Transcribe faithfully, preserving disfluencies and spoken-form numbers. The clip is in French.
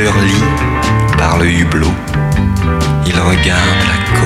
leur lit par le hublot, ils regardent la